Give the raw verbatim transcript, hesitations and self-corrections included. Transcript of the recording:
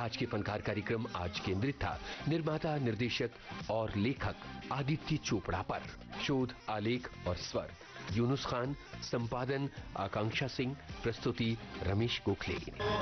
आज के फनकार कार्यक्रम आज केंद्रित था निर्माता, निर्देशक और लेखक आदित्य चोपड़ा पर। शोध, आलेख और स्वर यूनुस खान, संपादन आकांक्षा सिंह, प्रस्तुति रमेश गोखले।